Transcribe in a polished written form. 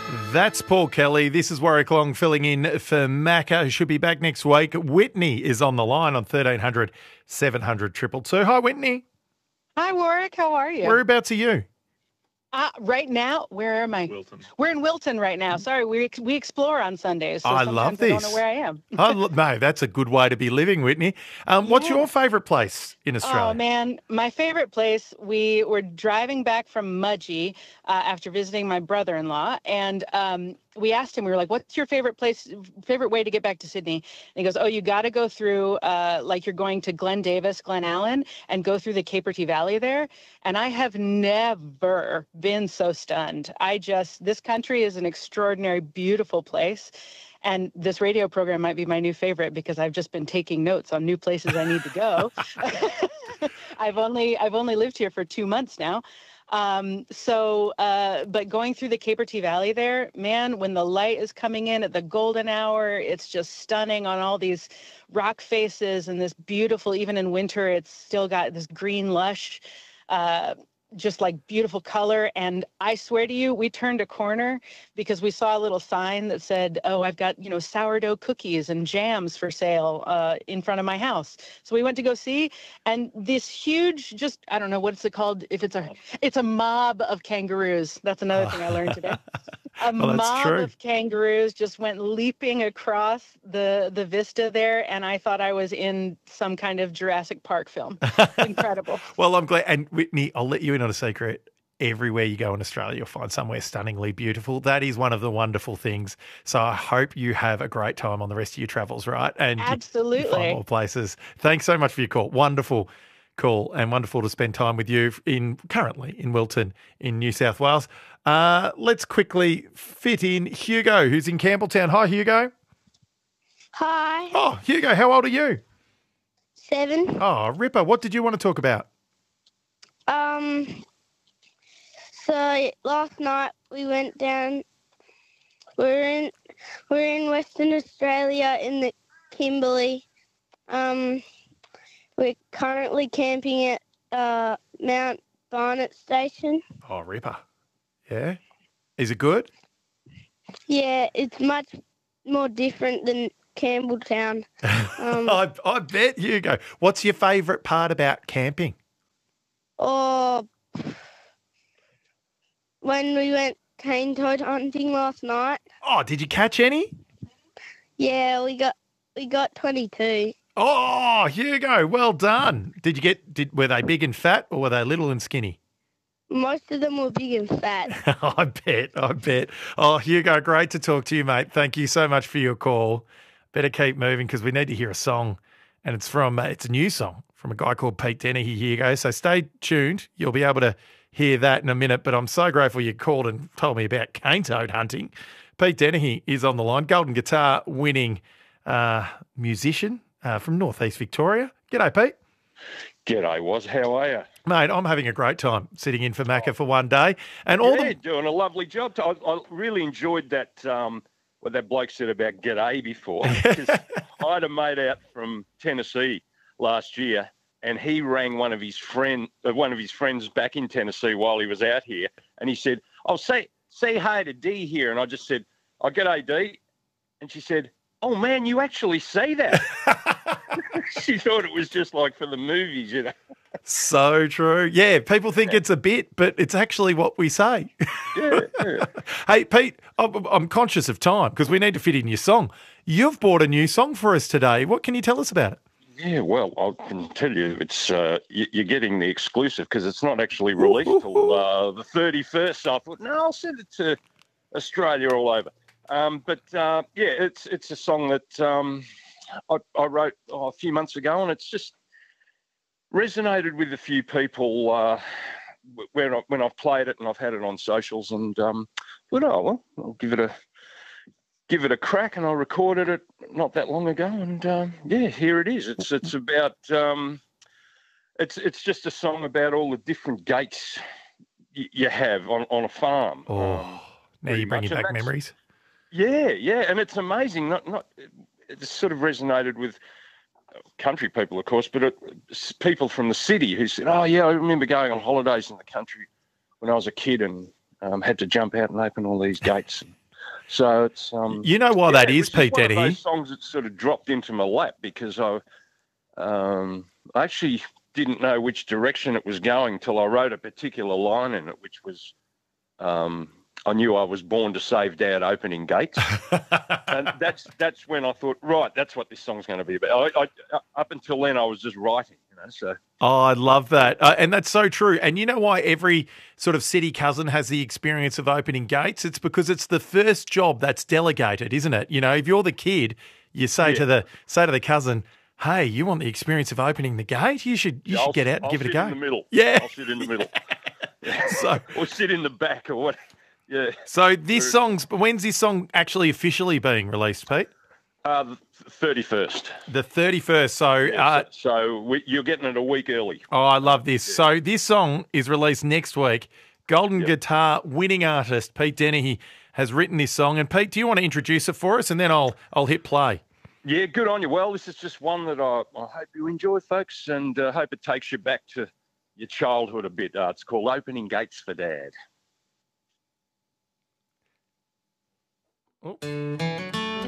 That's Paul Kelly. This is Warwick Long filling in for Macca, who should be back next week. Whitney is on the line on 1300 700 222. Hi, Whitney. Hi, Warwick. How are you? Whereabouts are you? Right now, where am I? Wilton. We're in Wilton right now. Sorry, we explore on Sundays. So I sometimes love I don't this. know where I am. No, that's a good way to be living, Whitney. What's your favourite place in Australia? Oh, man. My favorite place, we were driving back from Mudgee after visiting my brother-in-law. And we asked him, we were like, what's your favorite way to get back to Sydney? And he goes, you got to go through, like you're going to Glen Davis, Glen Allen, and go through the Capertee Valley there. And I have never been so stunned. This country is an extraordinary, beautiful place. And this radio program might be my new favorite because I've just been taking notes on new places I need to go. I've only lived here for 2 months now. But going through the Capertee Valley there, man, when the light is coming in at the golden hour, it's just stunning on all these rock faces and this beautiful, even in winter, it's still got this green lush, just like beautiful color. And I swear to you, we turned a corner because we saw a little sign that said, I've got, sourdough cookies and jams for sale in front of my house. So we went to go see, and this huge, I don't know, what's it called? It's a mob of kangaroos. That's another thing I learned today. A mob of kangaroos just went leaping across the vista there, and I thought I was in some kind of Jurassic Park film. Incredible. Well, I'm glad. And Whitney, I'll let you in on a secret. Everywhere you go in Australia, you'll find somewhere stunningly beautiful. That is one of the wonderful things. So I hope you have a great time on the rest of your travels, right? And absolutely. You find more places. Thanks so much for your call. Wonderful call and wonderful to spend time with you currently in Wilton in New South Wales. Let's quickly fit in Hugo, who's in Campbelltown. Hi, Hugo. Hi. Oh, Hugo, how old are you? 7. Oh, Ripper, what did you want to talk about? So last night we went down. We're in Western Australia in the Kimberley. We're currently camping at Mount Barnett Station. Oh, Ripper. Yeah. Is it good? Yeah, it's much more different than Campbelltown. I bet, Hugo. What's your favourite part about camping? Oh, when we went cane toad hunting last night. Oh, did you catch any? Yeah, we got 22. Oh, Hugo, well done. Were they big and fat or were they little and skinny? Most of them were big and fat. I bet. Oh, Hugo, great to talk to you, mate. Thank you so much for your call. Better keep moving because we need to hear a song, and it's a new song from a guy called Pete Dennehy, Hugo. So stay tuned. You'll be able to hear that in a minute, but I'm so grateful you called and told me about cane toad hunting. Pete Dennehy is on the line, Golden Guitar winning musician from Northeast Victoria. G'day, Pete. G'day, Woz. How are you? Mate, I'm having a great time sitting in for Macca for one day. And doing a lovely job. I really enjoyed that, what that bloke said about g'day before. Because I had a mate out from Tennessee last year, and he rang one of his friends back in Tennessee while he was out here, and he said, say hi to Dee here. And I just said, g'day, Dee. And she said, oh, man, you actually say that. She thought it was just like for the movies, So true. Yeah, people think it's a bit, but it's actually what we say. Yeah. Hey, Pete, I'm conscious of time because we need to fit in your song. You've bought a new song for us today. What can you tell us about it? Yeah, well, I can tell you it's you're getting the exclusive because it's not actually released till the 31st. So I thought, no, I'll send it to Australia all over. It's a song that I wrote a few months ago, and it's just resonated with a few people when I've played it and I've had it on socials. And I'll give it a crack. And I recorded it not that long ago, and here it is. It's about it's just a song about all the different gates you have on a farm. Now you're bringing back memories. Yeah, and it's amazing. It sort of resonated with country people, of course, but people from the city who said, oh, yeah, I remember going on holidays in the country when I was a kid and had to jump out and open all these gates. So it's You know why that it is, was just Pete one of Dennehy? those songs that sort of dropped into my lap because I actually didn't know which direction it was going till I wrote a particular line in it, which was I knew I was born to save Dad opening gates. And that's when I thought, right, that's what this song's going to be about. I up until then, I was just writing, so. Oh, I love that. And that's so true. And you know why every sort of city cousin has the experience of opening gates? It's because it's the first job that's delegated, isn't it? You know, if you're the kid, you say to the cousin, hey, you want the experience of opening the gate? You should get out and give it a go. I'll sit in the middle. Yeah. I'll sit in the middle. So, or sit in the back or what. Yeah. So when's this song actually officially being released, Pete? The 31st. The 31st. So, you're getting it a week early. Oh, I love this. Yeah. So this song is released next week. Golden Guitar winning artist Pete Dennehy has written this song. And Pete, do you want to introduce it for us? And then I'll hit play. Yeah, good on you. Well, this is just one that I hope you enjoy, folks, and hope it takes you back to your childhood a bit. It's called Opening Gates for Dad. Oh.